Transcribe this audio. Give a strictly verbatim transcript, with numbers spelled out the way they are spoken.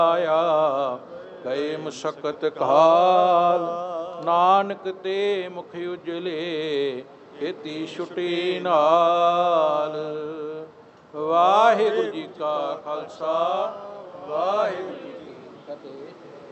ਆਇਆ ਗਏ ਮੁਸ਼ਕਤ ਕਾਲ, ਨਾਨਕ ਤੇ ਮੁਖ ਉਜਲੇ ਖੇਤੀ ਛੁਟੀ ਨਾਲ। ਵਾਹਿਗੁਰੂ ਜੀ ਕਾ ਖਾਲਸਾ, ਵਾਹਿਗੁਰੂ ਜੀ ਕੀ ਫਤਿਹ।